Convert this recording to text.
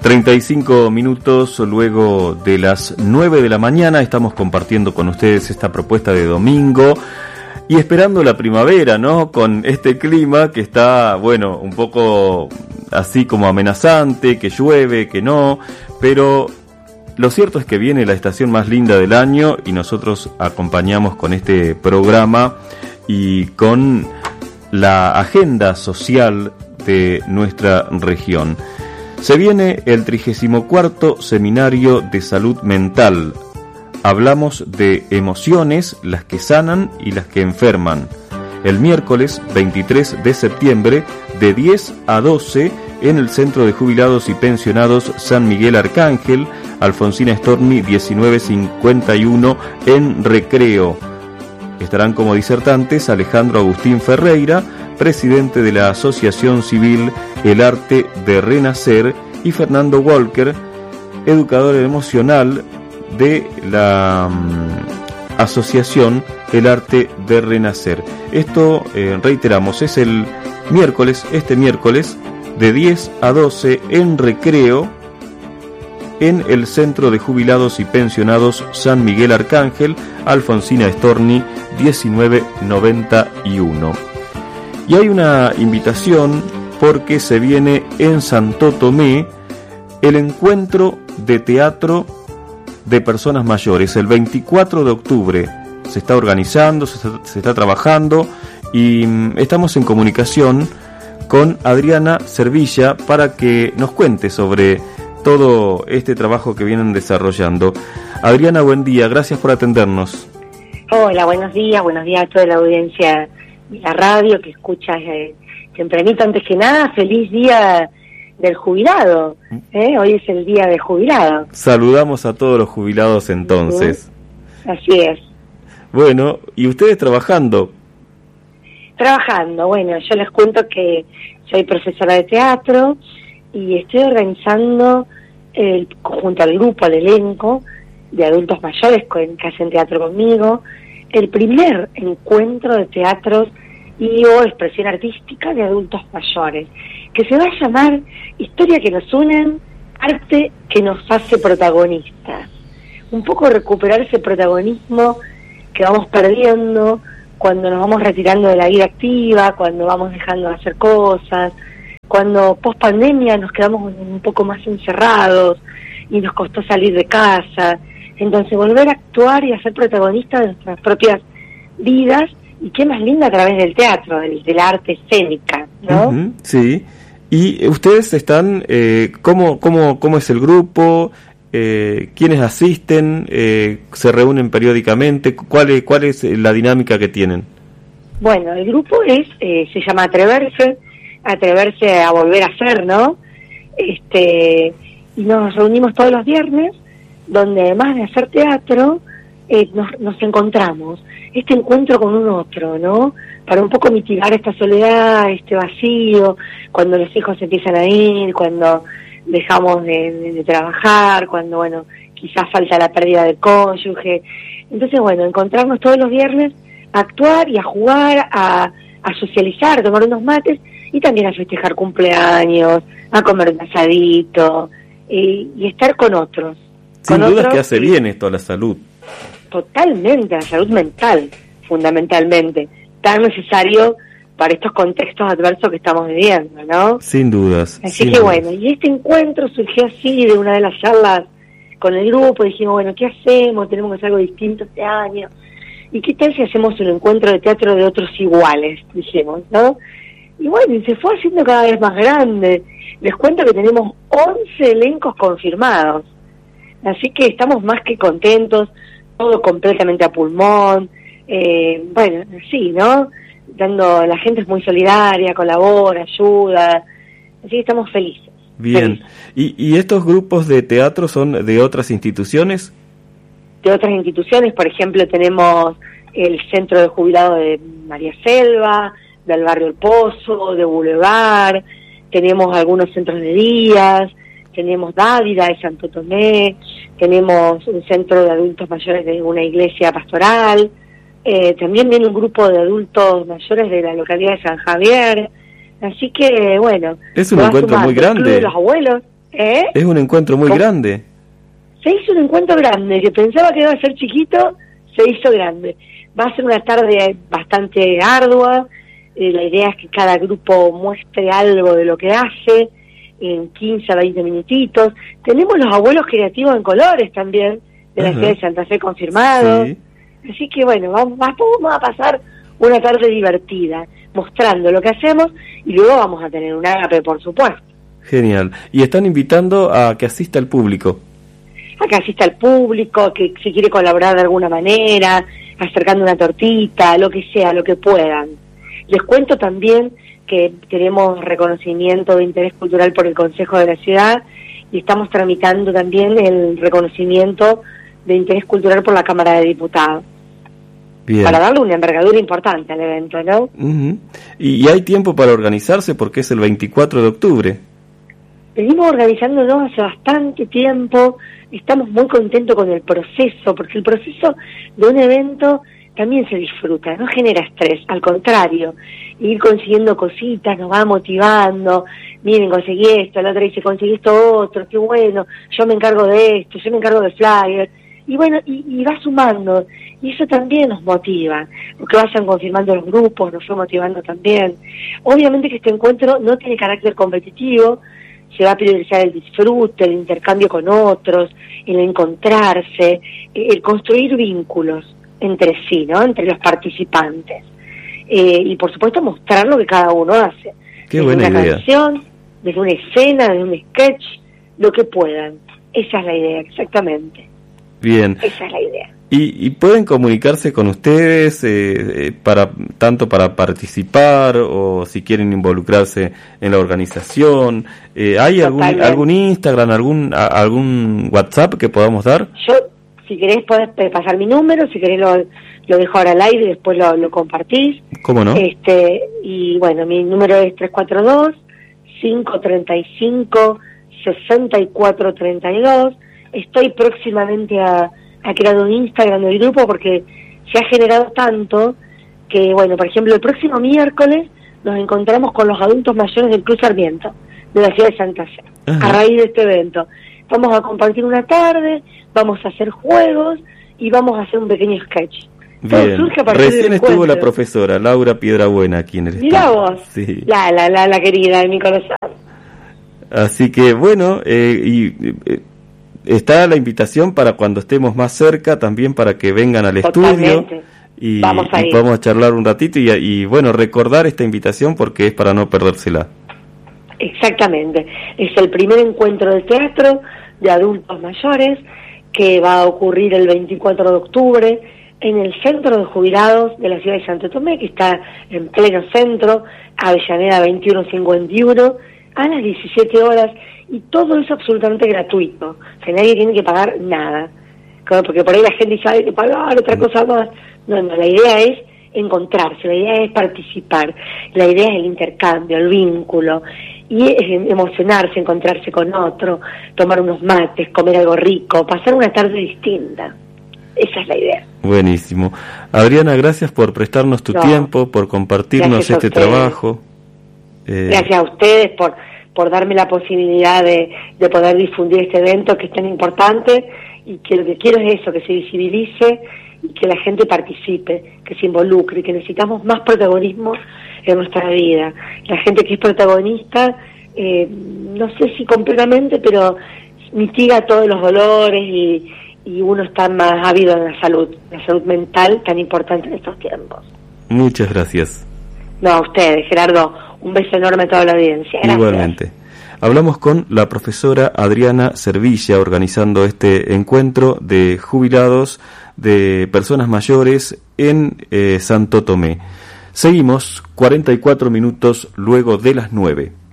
35 minutos luego de las 9 de la mañana estamos compartiendo con ustedes esta propuesta de domingo y esperando la primavera, ¿no? Con este clima que está, bueno, un poco así como amenazante, que llueve, que no, pero lo cierto es que viene la estación más linda del año y nosotros acompañamos con este programa y con la agenda social de nuestra región. Se viene el 34º Seminario de Salud Mental. Hablamos de emociones, las que sanan y las que enferman. El miércoles 23 de septiembre, de 10 a 12, en el Centro de Jubilados y Pensionados San Miguel Arcángel, Alfonsina Storni 1951, en Recreo. Estarán como disertantes Alejandro Agustín Ferreira, presidente de la Asociación Civil El Arte de Renacer, y Fernando Walker, educador emocional de la Asociación El Arte de Renacer. Esto, reiteramos, es el miércoles, este miércoles, de 10 a 12 en Recreo, en el Centro de Jubilados y Pensionados San Miguel Arcángel, Alfonsina Storni 1991. Y hay una invitación porque se viene en Santo Tomé el encuentro de teatro de personas mayores. El 24 de octubre se está organizando, se está trabajando y estamos en comunicación con Adriana Servilla para que nos cuente sobre todo este trabajo que vienen desarrollando. Adriana, buen día, gracias por atendernos. Hola, buenos días a toda la audiencia de la radio que escucha tempranito. Antes que nada, feliz día del jubilado, hoy es el día del jubilado. Saludamos a todos los jubilados entonces. Así es. Bueno, ¿y ustedes trabajando? Bueno, yo les cuento que soy profesora de teatro y estoy organizando junto al grupo, al elenco de adultos mayores que hacen teatro conmigo, el primer encuentro de teatros y o expresión artística de adultos mayores, que se va a llamar Historia que nos unen, arte que nos hace protagonistas. Un poco recuperar ese protagonismo que vamos perdiendo cuando nos vamos retirando de la vida activa, cuando vamos dejando de hacer cosas, cuando post pandemia nos quedamos un poco más encerrados y nos costó salir de casa. Entonces volver a actuar y a ser protagonistas de nuestras propias vidas, y qué más linda a través del teatro, del arte escénica, ¿no? Uh-huh, sí. ¿Y ustedes están, cómo es el grupo? ¿Quiénes asisten? ¿Se reúnen periódicamente? ¿Cuál es la dinámica que tienen? Bueno, el grupo se llama Atreverse a volver a ser, ¿no? Y nos reunimos todos los viernes, donde además de hacer teatro, nos encontramos, este encuentro con un otro, ¿no? Para un poco mitigar esta soledad, este vacío, cuando los hijos empiezan a ir, cuando dejamos de trabajar, cuando, bueno, quizás falta la pérdida del cónyuge. Entonces, bueno, encontrarnos todos los viernes a actuar y a jugar, a socializar, a tomar unos mates y también a festejar cumpleaños, a comer un asadito y estar con otros. Sin duda que hace bien esto a la salud. Totalmente, a la salud mental, fundamentalmente, tan necesario para estos contextos adversos que estamos viviendo, ¿no? Sin dudas. Así que bueno, y este encuentro surgió así de una de las charlas con el grupo, dijimos, bueno, ¿qué hacemos? Tenemos que hacer algo distinto este año. ¿Y qué tal si hacemos un encuentro de teatro de otros iguales? Dijimos, ¿no? Y bueno, y se fue haciendo cada vez más grande. Les cuento que tenemos 11 elencos confirmados. Así que estamos más que contentos, todo completamente a pulmón. Bueno, sí, ¿no? La gente es muy solidaria, colabora, ayuda. Así que estamos felices. Bien. ¿Y estos grupos de teatro son de otras instituciones? De otras instituciones, por ejemplo, tenemos el Centro de Jubilados de María Selva, del Barrio El Pozo, de Boulevard, tenemos algunos centros de días, tenemos Dávila de Santo Tomé, tenemos un centro de adultos mayores de una iglesia pastoral, también viene un grupo de adultos mayores de la localidad de San Javier, así que bueno. Es un encuentro muy grande. El Club de los Abuelos, Es un encuentro muy grande. Se hizo un encuentro grande, que pensaba que iba a ser chiquito, se hizo grande. Va a ser una tarde bastante ardua, la idea es que cada grupo muestre algo de lo que hace, en 15 a 20 minutitos. Tenemos los abuelos creativos en colores también, de la ciudad de Santa Fe confirmados. Sí. Así que bueno, vamos a pasar una tarde divertida, mostrando lo que hacemos, y luego vamos a tener un ágape, por supuesto. Genial. Y están invitando a que asista el público. A que asista el público, que si quiere colaborar de alguna manera, acercando una tortita, lo que sea, lo que puedan. Les cuento también que tenemos reconocimiento de interés cultural por el Consejo de la Ciudad y estamos tramitando también el reconocimiento de interés cultural por la Cámara de Diputados. Bien. Para darle una envergadura importante al evento, ¿no? Uh-huh. ¿Y hay tiempo para organizarse porque es el 24 de octubre? Venimos organizándonos hace bastante tiempo, estamos muy contentos con el proceso, porque el proceso de un evento también se disfruta, no genera estrés, al contrario, ir consiguiendo cositas nos va motivando. Miren, conseguí esto, la otra dice conseguí esto otro, qué bueno, yo me encargo de esto, yo me encargo de flyer, y bueno, y va sumando, y eso también nos motiva, porque vayan confirmando los grupos, nos fue motivando también. Obviamente que este encuentro no tiene carácter competitivo, se va a priorizar el disfrute, el intercambio con otros, el encontrarse, el construir vínculos entre sí, ¿no? Entre los participantes. Y por supuesto mostrar lo que cada uno hace. Qué buena una idea. Canción, desde una escena, desde un sketch, lo que puedan. Esa es la idea, exactamente. Bien. Esa es la idea. ¿Y pueden comunicarse con ustedes tanto para participar o si quieren involucrarse en la organización? ¿Hay algún Instagram, algún WhatsApp que podamos dar? Yo, si querés, podés pasar mi número, si querés lo dejo ahora al aire y después lo compartís. ¿Cómo no? Y bueno, mi número es 342-535-6432. Estoy próximamente a crear un Instagram del grupo porque se ha generado tanto que, bueno, por ejemplo, el próximo miércoles nos encontramos con los adultos mayores del Cruz Sarmiento, de la ciudad de Santa Fe, a raíz de este evento. Vamos a compartir una tarde, vamos a hacer juegos y vamos a hacer un pequeño sketch. Bien. Recién estuvo la profesora Laura Piedrabuena aquí en el estudio. Mirá vos, sí. la querida de mi corazón. Así que, bueno, está la invitación para cuando estemos más cerca, también para que vengan al estudio y podamos charlar un ratito y bueno, recordar esta invitación porque es para no perdérsela. Exactamente, es el primer encuentro de teatro de adultos mayores que va a ocurrir el 24 de octubre en el Centro de Jubilados de la ciudad de Santo Tomé, que está en pleno centro, Avellaneda 2151, a las 17 horas, y todo es absolutamente gratuito, o sea, nadie tiene que pagar nada, porque por ahí la gente dice, hay que pagar otra cosa más. No, la idea es encontrarse, la idea es participar, la idea es el intercambio, el vínculo, y es emocionarse, encontrarse con otro, tomar unos mates, comer algo rico, pasar una tarde distinta. Esa es la idea. Buenísimo. Adriana, gracias por prestarnos tu tiempo, por compartirnos este trabajo. Gracias a ustedes por darme la posibilidad de poder difundir este evento que es tan importante, y que lo que quiero es eso, que se visibilice y que la gente participe, que se involucre, que necesitamos más protagonismo en nuestra vida. La gente que es protagonista, no sé si completamente, pero mitiga todos los dolores y uno está más ávido en la salud mental tan importante en estos tiempos. Muchas gracias. No, a ustedes, Gerardo, un beso enorme a toda la audiencia. Gracias. Igualmente. Hablamos con la profesora Adriana Servilla organizando este encuentro de jubilados de personas mayores en Santo Tomé. Seguimos 44 minutos luego de las 9.